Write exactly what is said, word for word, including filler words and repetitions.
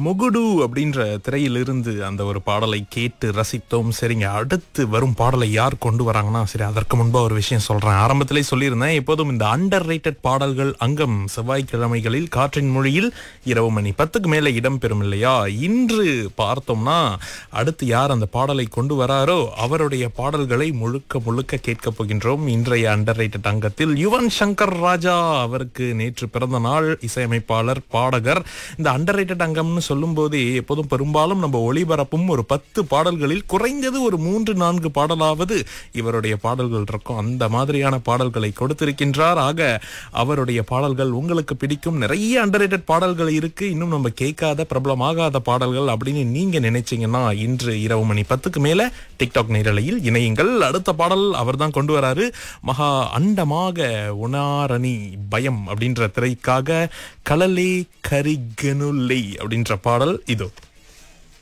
முகுடு அப்படின்ற திரையிலிருந்து அந்த ஒரு பாடலை கேட்டு ரசித்தோம். சரிங்க, அடுத்து வரும் பாடலை யார் கொண்டு வராங்கன்னா, சரி அதற்கு முன்பா ஒரு விஷயம் சொல்றேன். ஆரம்பத்திலே சொல்லியிருந்தேன், எப்போதும் இந்த அண்டர் ரேட்டட் பாடல்கள் அங்கம் செவ்வாய்க்கிழமைகளில் காற்றின் மொழியில் இரவு மணி பத்துக்கு மேல இடம்பெறும் இல்லையா. இன்று பார்த்தோம்னா அடுத்து யார் அந்த பாடலை கொண்டு வராரோ அவருடைய பாடல்களை முழுக்க முழுக்க கேட்க போகின்றோம். இன்றைய அண்டர் ரேட்டட் அங்கத்தில் யுவன் சங்கர் ராஜா, அவருக்கு நேற்று பிறந்த நாள். இசையமைப்பாளர், பாடகர். இந்த அண்டர் ரேட்டட் அங்கம்னு சொல்லும் போதே எப்போதும் பெரும்பாலும் நம்ம ஒளிபரப்பும் ஒரு பத்து பாடல்களில் குறைந்தது ஒரு மூன்று நான்கு பாடலாவது இவருடைய பாடல்கள் இருக்கும். அந்த மாதிரியான பாடல்களை கொடுத்திருக்கின்றார். ஆக அவருடைய பாடல்கள் உங்களுக்கு பிடிக்கும். நிறைய அண்டர் ரேட்டட் பாடல்கள் இருக்கு, இன்னும் நம்ம கேட்காத பிரபலமாகாத பாடல்கள் அப்படின்னு நீங்க நினைச்சீங்கன்னா இன்று இரவு மணி பத்துக்கு மேல டிக்டாக் நேரலையில் இணையுங்கள். அடுத்த பாடல் அவர் தான் கொண்டு வராரு. மகா அண்டமாக உணாரணி பயம் அப்படின்ற திரைக்காக கலலே கரிகனுலை அப்படின்ற பாடல் இதோ.